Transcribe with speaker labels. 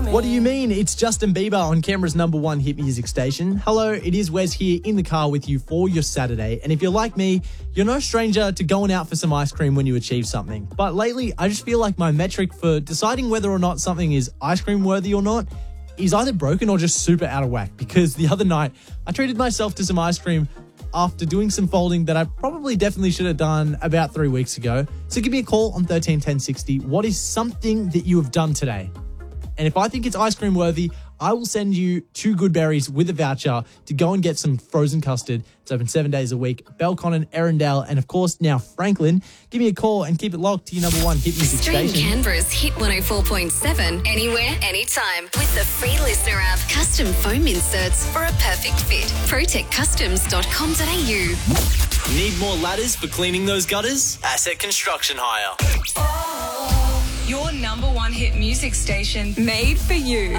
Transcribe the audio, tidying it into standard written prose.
Speaker 1: What do you mean? It's Justin Bieber on Canberra's #1 hit music station. Hello, it is Wes here in the car with you for your Saturday. And if you're like me, you're no stranger to going out for some ice cream when you achieve something. But lately, I just feel like my metric for deciding whether or not something is ice cream worthy or not is either broken or just super out of whack. Because the other night, I treated myself to some ice cream after doing some folding that I probably definitely should have done about 3 weeks ago. So give me a call on 13 10 60. What is something that you have done today? And if I think it's ice cream worthy, I will send you 2 Goodberries with a voucher to go and get some frozen custard. It's open 7 days a week. Belconnen, Erindale, and of course now Franklin. Give me a call and keep it locked to your #1 hit music
Speaker 2: Stream
Speaker 1: station.
Speaker 2: Canberra's Hit 104.7 anywhere, anytime with the free listener app. Custom foam inserts for a perfect fit. protectcustoms.com.au.
Speaker 3: Need more ladders for cleaning those gutters? Asset Construction Hire.
Speaker 4: Your #1 hit music station, made for you.